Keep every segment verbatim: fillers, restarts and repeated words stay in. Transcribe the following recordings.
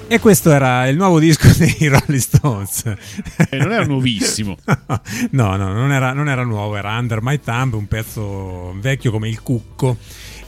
E questo era il nuovo disco dei Rolling Stones. Eh, non era nuovissimo. No, no, non era, non era nuovo, era Under My Thumb, un pezzo vecchio come il cucco.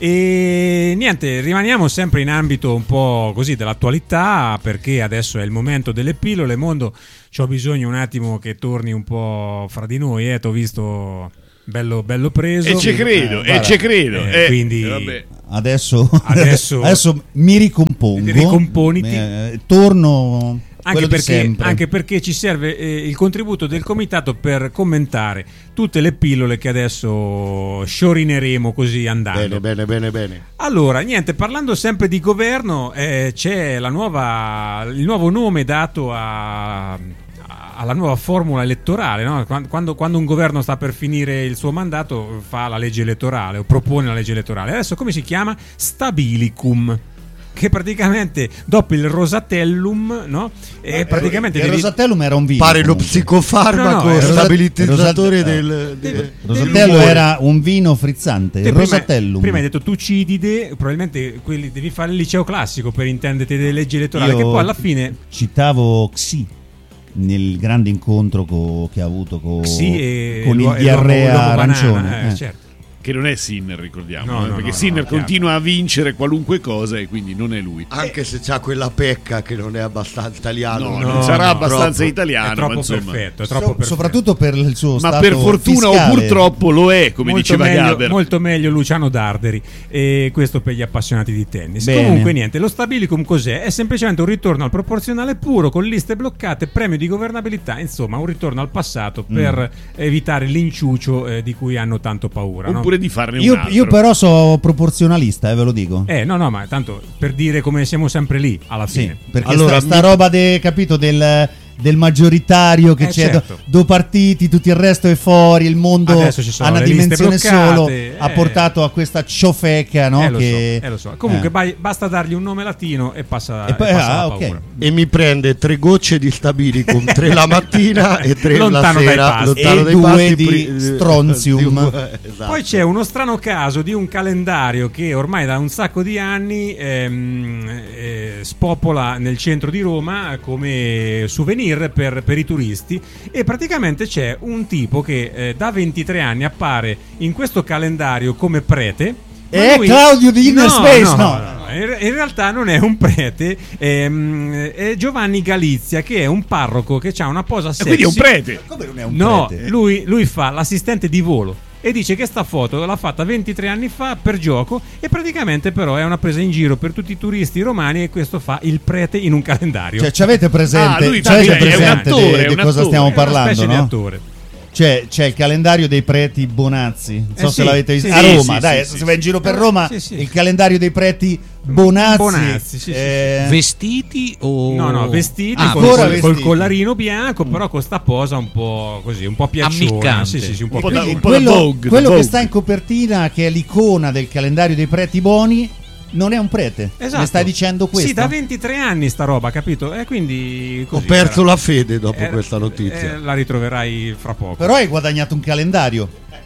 E niente, rimaniamo sempre in ambito un po' così dell'attualità, perché adesso è il momento delle pillole. Mondo, c'ho bisogno un attimo che torni un po' fra di noi, eh, t'ho visto bello, bello preso. E ci credo, eh, e ci credo. Eh, eh, quindi... vabbè. Adesso, Adesso- adesso mi ricompongo, Ricomponiti. eh, torno Anche quello di perché, sempre. anche perché ci serve eh, il contributo del comitato per commentare tutte le pillole che adesso sciorineremo così andando. Bene, bene, bene, bene. Allora, niente, parlando sempre di governo, eh, c'è la nuova, il nuovo nome dato a, alla nuova formula elettorale, no? Quando, quando un governo sta per finire il suo mandato fa la legge elettorale o propone la legge elettorale. Adesso come si chiama? Stabilicum, che praticamente dopo il Rosatellum, no? E praticamente il devi... Rosatellum era un vino. Pare lo comunque. psicofarmaco No, no, era- stabilizzatore Rosat- del, Del- del- Rosatello dell'umore. era un vino frizzante. Te Il prima, Rosatellum. prima hai detto Tucidide, probabilmente quelli devi fare il liceo classico per intenderti delle leggi elettorali, Io che poi alla fine citavo Xi nel grande incontro co- che ha avuto co- sì, e con lo- il e l'uomo- diarrea l'uomo banana, arancione. eh, eh. certo. Che non è Sinner, ricordiamo, No, eh, no, perché no, Sinner no, chiaro. continua a vincere qualunque cosa e quindi non è lui. Anche se c'ha quella pecca che non è abbastanza italiano. No, no, non sarà no, abbastanza troppo. italiano, È troppo ma insomma. perfetto, è troppo So- perfetto. soprattutto per il suo Ma stato per fortuna fiscale. o purtroppo lo è, come molto diceva meglio, Gaber. molto meglio Luciano Darderi, e questo per gli appassionati di tennis. Bene. Comunque niente, lo Stabilicum cos'è? È semplicemente un ritorno al proporzionale puro con liste bloccate, premio di governabilità, insomma un ritorno al passato per evitare l'inciucio eh, di cui hanno tanto paura, no? Oppure di farne un Io, altro. io però so proporzionalista, eh, ve lo dico. Eh no no, ma tanto per dire come siamo sempre lì alla Sì, fine. perché Allora, sta, sta mi- roba de, capito, del, del maggioritario che Eh, c'è certo. do- due partiti, tutto il resto è fuori, il mondo Adesso ci sono ha una le liste dimensione bloccate, solo, eh. ha portato a questa ciofeca, no? eh, lo che, so, eh, lo so. Comunque eh. bai- basta dargli un nome latino e passa, E poi- e passa ah, la ok. paura. E mi prende tre gocce di Stabilicum, tre la mattina e tre Lontano la dai sera, pasti. lontano E dai due pasti, di pri- strontium. di- esatto. Poi c'è uno strano caso di un calendario che ormai da un sacco di anni ehm, eh, spopola nel centro di Roma come souvenir per, per i turisti, e praticamente c'è un tipo che eh, da ventitré anni appare in questo calendario come prete. Ma È Claudio di Inner Space, no. no, no. In in realtà non è un prete, ehm, è Giovanni Galizia, che è un parroco che ha una posa E sexy. quindi è un prete. Come non è un No, prete? lui, lui fa l'assistente di volo e dice che sta foto l'ha fatta ventitré anni fa per gioco, e praticamente però è una presa in giro per tutti i turisti romani, e questo fa il prete in un calendario. Cioè, ci avete presente, Ah, lui ci avete è un presente attore, di, è di un cosa attore. stiamo È una parlando, specie di no? attore. C'è, c'è il calendario dei preti Bonazzi, non so Eh se sì, l'avete visto sì, a sì, Roma, sì, dai, sì, se sì, vai in giro per Roma, Sì, sì. il calendario dei preti Bonazzi, Bonazzi, sì, sì, eh, Vestiti o No, no, vestiti, Ah, col, ancora col- col vestiti. collarino bianco, però con sta posa un po' così, un po' piacciona. Ammiccante. Sì, sì, sì, un po', Un po' da- piacciona. un po' da quello, Vogue, quello da che Vogue. sta in copertina, che è l'icona del calendario dei preti buoni, non è un prete. Esatto. Mi stai dicendo questo? Sì, da ventitré anni sta roba, capito? E quindi Ho così, perso era- la fede dopo era- questa notizia. eh, la ritroverai fra poco. Però hai guadagnato un calendario.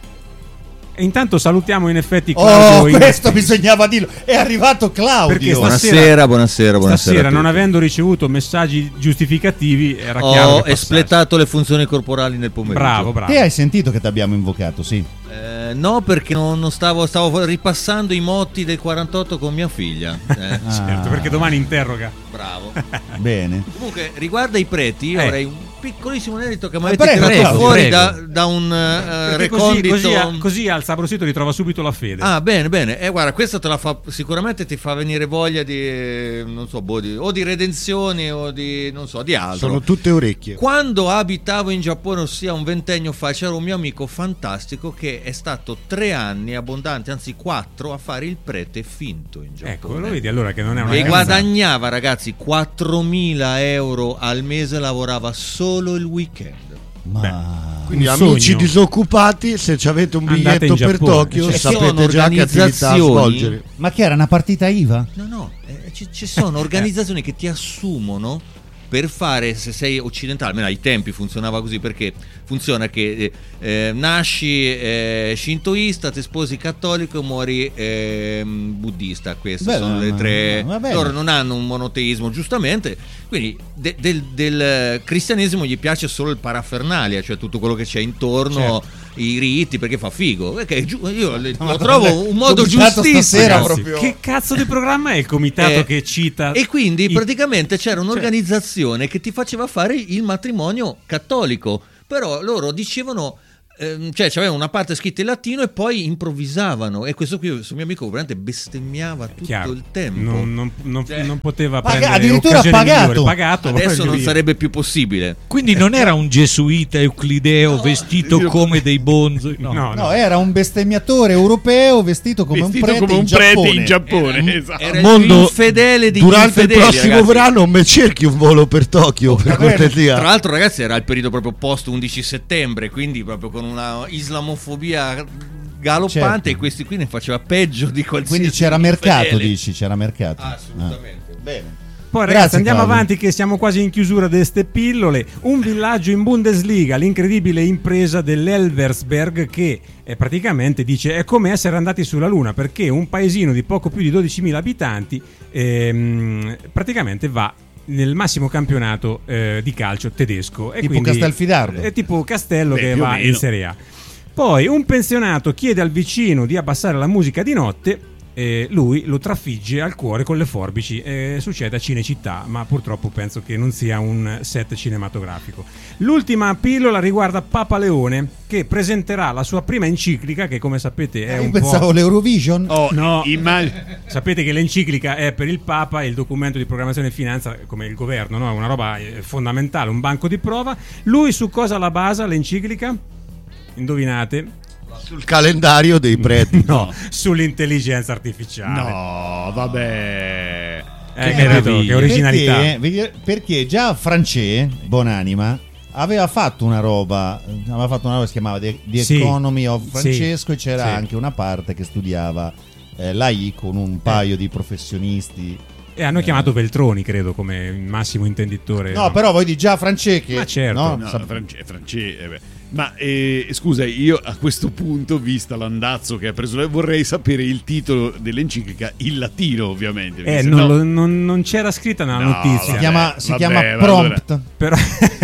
E intanto salutiamo in effetti Claudio. Oh, in- questo bisognava dirlo. È arrivato Claudio. Perché stasera- Buonasera, buonasera, buonasera. Stasera, a non tutti. avendo ricevuto messaggi giustificativi, era chiaro Ho che passasse. espletato le funzioni corporali nel pomeriggio. Bravo, bravo. Te hai sentito che ti abbiamo invocato, sì. Eh, no, perché non, non stavo, stavo ripassando i motti del quarantotto con mia figlia. Eh, Ah, Certo, perché domani interroga. Bravo. Bene. Comunque, riguardo ai preti, io Eh. avrei un piccolissimo aneddoto che mi Eh, avete prego, tirato prego, fuori prego. da, da un eh, Perché così, recondito. così, a- così al sabrosito ritrova subito la fede. Ah, bene, bene. E eh, guarda, questo te la fa sicuramente ti fa venire voglia di eh, non so, boh, di- o di redenzione o di non so, di altro. Sono tutte orecchie. Quando abitavo in Giappone, ossia un ventennio fa, c'era un mio amico fantastico che è stato tre anni abbondanti, anzi quattro, a fare il prete finto in Giappone. Ecco, lo vedi allora che non è una E cazzata. guadagnava, ragazzi, quattromila euro al mese, lavorava solo il weekend. Ma Quindi Un amici sogno. disoccupati, se ci avete un Andate biglietto in per Giappone. Tokyo, Cioè, sono sapete già che attività organizzazioni- svolgere. Ma che era una partita I V A? No, no, eh, ci, ci sono organizzazioni che ti assumono per fare, se sei occidentale, almeno ai tempi funzionava così, perché funziona che eh, nasci eh, shintoista, ti sposi cattolico e muori eh, buddista. Queste Beh, sono le tre. va bene. Loro non hanno un monoteismo, giustamente, quindi de- del, del cristianesimo gli piace solo il parafernalia, cioè tutto quello che c'è intorno, Certo. i riti, perché fa figo. Perché è giu- io le- No, lo trovo un modo comitato giustissimo. stasera Ragazzi, proprio- che cazzo di programma è il comitato Eh, che cita? E quindi i- praticamente c'era cioè, un'organizzazione che ti faceva fare il matrimonio cattolico, però loro dicevano, ehm, cioè c'avevano una parte scritta in latino e poi improvvisavano, e questo qui questo mio amico veramente bestemmiava tutto chiaro, il tempo. non, non- non- Cioè, non poteva paga- prendere addirittura occasioni pagato. migliori, pagato Adesso voglio non dire. sarebbe più possibile. Quindi non era un gesuita euclideo vestito come dei bonzi. No. No, No, no. era un bestemmiatore europeo vestito come Vestito un prete, come in, un prete Giappone. in Giappone. Era- esatto. era il Mondo, più infedele di durante il infedeli, prossimo ragazzi. verano mi cerchi un volo per Tokyo, per bene. cortesia. Tra l'altro, ragazzi, era il periodo proprio post undici settembre, quindi proprio con una islamofobia galoppante, Certo. e questi qui ne faceva peggio di qualsiasi. Quindi c'era mercato, infedele. dici, c'era mercato. Ah, assolutamente. Ah. Bene. Poi ragazzi, Grazie, andiamo Claudio. avanti che siamo quasi in chiusura di ste pillole. Un villaggio in Bundesliga, l'incredibile impresa dell'Elversberg, che eh, praticamente dice è come essere andati sulla Luna, perché un paesino di poco più di dodicimila abitanti ehm, praticamente va nel massimo campionato eh, di calcio tedesco. E Tipo quindi Castelfidardo. è tipo Castello Beh, che più o va meno. in Serie A. Poi un pensionato chiede al vicino di abbassare la musica di notte, e lui lo trafigge al cuore con le forbici. Eh, succede a Cinecittà, ma purtroppo penso che non sia un set cinematografico. L'ultima pillola riguarda Papa Leone, che presenterà la sua prima enciclica, che come sapete è Io un pensavo po'... l'Eurovision. Oh, No. immag- Sapete che l'enciclica è per il Papa il documento di programmazione e finanza, come il governo, no? È una roba eh, fondamentale, un banco di prova. Lui su cosa la basa l'enciclica? Indovinate? Sul calendario dei preti. No, sull'intelligenza artificiale. No, vabbè. Eh, Che capito? meraviglia. Che originalità. Perché, perché già Francè, Bonanima, aveva fatto una roba, aveva fatto una roba che si chiamava The, The Sì. Economy of Sì. Francesco, e c'era Sì. anche una parte che studiava eh, l'A I con un paio di professionisti. E hanno chiamato Veltroni, credo, come massimo intenditore. No, però voi di già Francè che... Ma certo. no? No, Sap- France, France, eh beh. Ma eh, scusa, io a questo punto, vista l'andazzo che ha preso lei, vorrei sapere il titolo dell'enciclica in latino, ovviamente. perché Eh, se non, no- lo- non- non c'era scritta nella No, notizia. si vabbè, chiama, si vabbè, chiama ma Prompt. Però,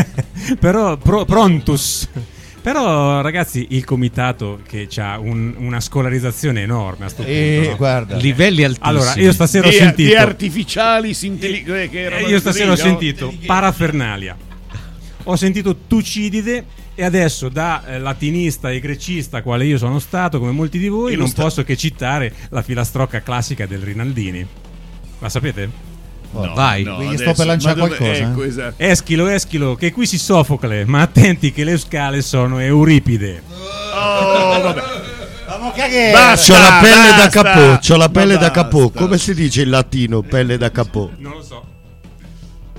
però pro- Prontus. Però, ragazzi, il comitato che ha una scolarizzazione enorme a sto punto. E no? guarda, Livelli altissimi. Allora, io stasera ho Di, sentito. di artificiali sinteli- eh, che Eh, erano io stasera ho così, no? sentito parafernalia, ho sentito Tucidide, e adesso da eh, latinista e grecista quale io sono stato, come molti di voi, E lo non sta- posso che citare la filastrocca classica del Rinaldini. La sapete? No, Vai. no, Quindi sto adesso- per lanciare ma dove- qualcosa, ecco, eh? esatto. Eschilo, Eschilo, che qui si Sofocle, ma attenti che le scale sono Euripide. Oh, vabbè. Vamo cagare. Basta. C'ho la pelle da basta. capò, c'ho la Ma pelle da capò. basta. Come si dice in latino, pelle da capò? Non lo so.